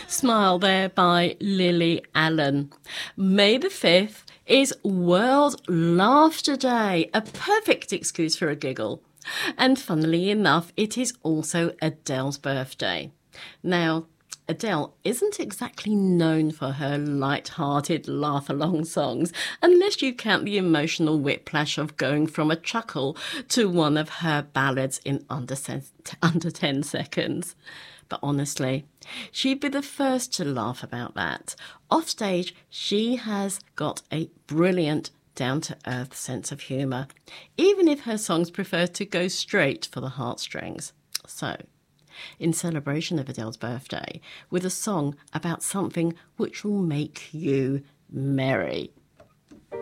Smile there by Lily Allen. May the 5th is World Laughter Day, a perfect excuse for a giggle. And funnily enough, it is also Adele's birthday. Now, Adele isn't exactly known for her light-hearted laugh-along songs, unless you count the emotional whiplash of going from a chuckle to one of her ballads in under 10 seconds. But honestly, she'd be the first to laugh about that. Offstage, she has got a brilliant down-to-earth sense of humour, even if her songs prefer to go straight for the heartstrings. So, in celebration of Adele's birthday, with a song about something which will make you merry,